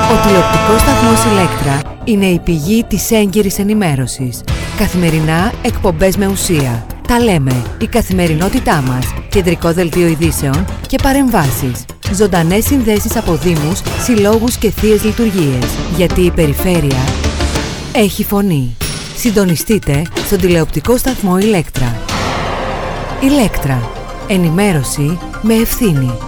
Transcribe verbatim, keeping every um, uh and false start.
Ο τηλεοπτικός σταθμός Ηλέκτρα είναι η πηγή της έγκυρης ενημέρωσης. Καθημερινά εκπομπές με ουσία. Τα λέμε, η καθημερινότητά μας, κεντρικό δελτίο ειδήσεων και παρεμβάσεις. Ζωντανές συνδέσεις από δήμους, συλλόγους και θείες λειτουργίες. Γιατί η περιφέρεια έχει φωνή. Συντονιστείτε στον τηλεοπτικό σταθμό Ηλέκτρα. Ηλέκτρα. Ενημέρωση με ευθύνη.